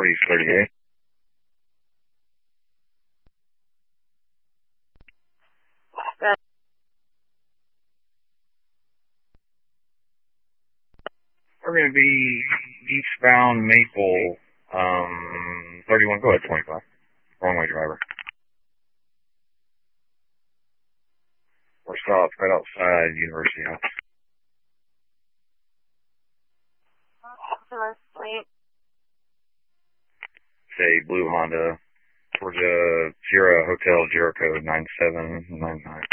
4038. We're going to be eastbound Maple, 31, go ahead, 25. Wrong way driver. We're stopped right outside University House. Say blue Honda, Georgia Sierra Hotel Jericho 9799.